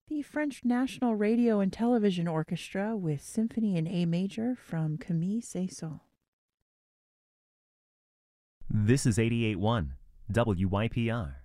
The French National Radio and Television Orchestra with Symphony in A Major from Camille Saint-Saëns. This is 88.1 WYPR.